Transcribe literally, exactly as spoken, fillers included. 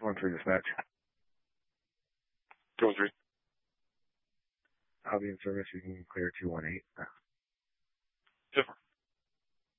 One three dispatch. Two one three. I'll be in service. You can clear two one eight.